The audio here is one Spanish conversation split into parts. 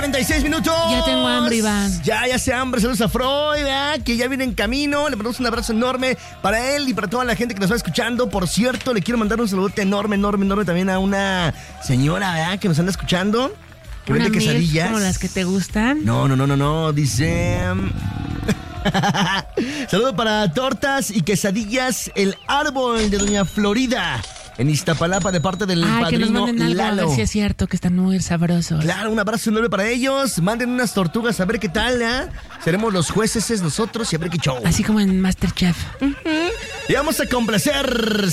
8:46. Ya tengo hambre, Iván. Ya se hambre. Saludos a Freud, ¿verdad? Que ya viene en camino. Le mandamos un abrazo enorme para él y para toda la gente que nos va escuchando. Por cierto, le quiero mandar un saludote enorme también a una señora, ¿verdad? Que nos anda escuchando. Que vende quesadillas. ¿Como las que te gustan? No. Dice... Saludo para tortas y quesadillas El Árbol de Doña Florida en Iztapalapa de parte del padrino que nos manden algo, Lalo. a ver si es cierto que están muy sabrosos. Claro, un abrazo enorme para ellos. Manden unas tortugas a ver qué tal, ¿eh? Seremos los jueces nosotros y a ver qué show. Así como en MasterChef. Y vamos a complacer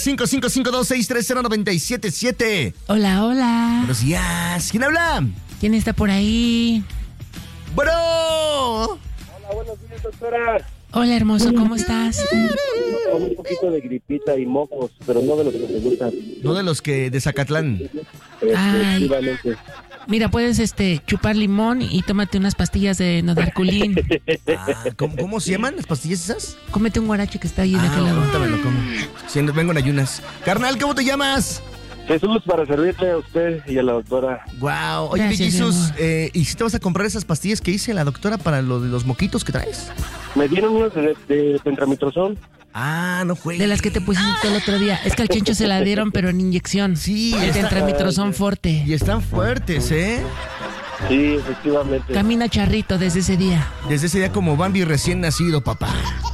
5552-630-977. Hola. Buenos días. ¿Quién habla? ¿Quién está por ahí? ¡Bro! Hola, buenos días, doctora. Hola, hermoso, ¿cómo estás? Con un poquito de gripita y mocos, pero no de los que te gustan. No de los que de Zacatlán. Ay. Efectivamente. Mira, puedes chupar limón y tómate unas pastillas de Nodarculín. ¿Cómo se llaman las pastillas esas? Cómete un guarache que está ahí de aquel lado. Ahorita me lo como. Sí, vengo en ayunas. Carnal, ¿cómo te llamas? Jesús, para servirle a usted y a la doctora. Wow. Oye, Gracias, Jesús, ¿y si te vas a comprar esas pastillas que hice la doctora para lo de los moquitos que traes? Me dieron unas de pentramitrozol. No juegues. De las que te pusiste el otro día. Es que al Chencho se la dieron, pero en inyección. Sí, El Tetramitrozón Forte. Y están fuertes, ¿eh? Sí, efectivamente. Camina charrito desde ese día. Desde ese día como Bambi recién nacido, papá.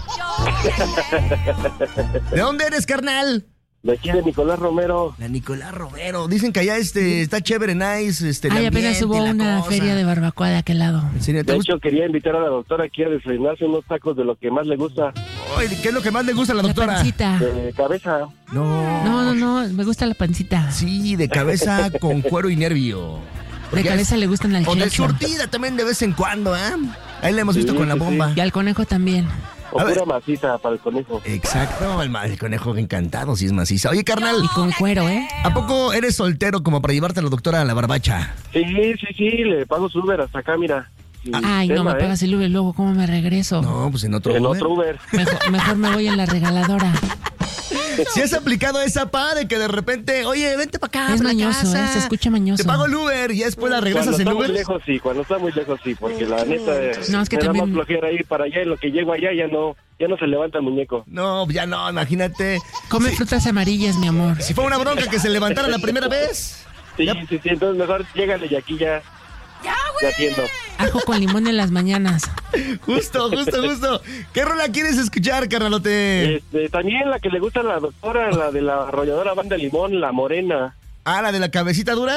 ¿De dónde eres, carnal? De aquí de Nicolás Romero. La Nicolás Romero. Dicen que allá está chévere, nice. Ay, apenas hubo una feria de barbacoa de aquel lado. ¿En serio? De hecho, quería invitar a la doctora aquí a desayunarse unos tacos de lo que más le gusta. Ay, ¿qué es lo que más le gusta a la doctora? La pancita. De cabeza. No. No, me gusta la pancita. Sí, de cabeza con cuero y nervio. De cabeza le gustan al O de Chencho. surtida también de vez en cuando, ¿eh? Ahí la hemos visto con la bomba. Y al conejo también. O pura maciza para el conejo. Exacto, el conejo encantado, si es maciza. Oye, carnal. Y con cuero, ¿eh? ¿A poco eres soltero como para llevarte a la doctora a la barbacha? Sí, le pago su Uber hasta acá, mira. Ay, no, me pagas el Uber, luego ¿cómo me regreso? No, pues en otro Uber. Mejor me voy en la regaladora. Si has aplicado esa de que de repente, oye, vente para acá. Es mañoso, se escucha mañoso. Te pago el Uber y después la regresas en Uber. Cuando está muy lejos, sí, porque la neta no, es que me también... da más flojera ir para allá y lo que llego allá ya no se levanta el muñeco. No, ya no, imagínate. Come frutas amarillas, mi amor. Si fue una bronca que se levantara la primera vez. Sí, entonces mejor llégale y aquí ya atiendo. Ajo con limón en las mañanas. Justo. ¿Qué rola quieres escuchar, carnalote? También la que le gusta a la doctora, la de la arrolladora Banda Limón, la morena. ¿La de la cabecita dura?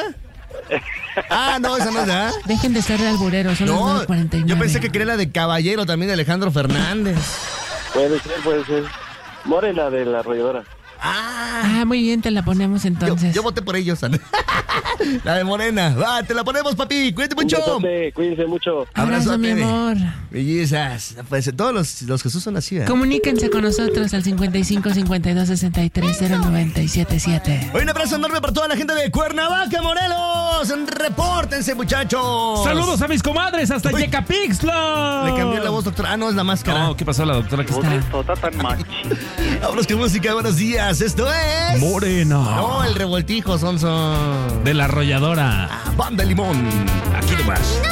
No, esa no es, ¿verdad? Dejen de ser albureros, son las 9:49. Yo pensé que quería la de Caballero también de Alejandro Fernández. Puede ser. Morena de la arrolladora. Muy bien, te la ponemos entonces. Yo voté por ellos. La de Morena. Te la ponemos, papi. Cuídate mucho. Cuídense mucho. Abrazo, mi amor. Bellezas. Pues todos los Jesús son así, ¿verdad? Comuníquense con nosotros al 55 52 63 0977. Un abrazo enorme para toda la gente de Cuernavaca, Morelos. Repórtense, muchachos. Saludos a mis comadres hasta Yecapixtla. Le cambié la voz, doctora. No, es la máscara. No, ¿qué pasó la doctora? ¿Qué está? Vámonos con música. Buenos días. Esto es... Morena. No, el revoltijo, son. De la arrolladora. Banda Limón. Aquí nomás.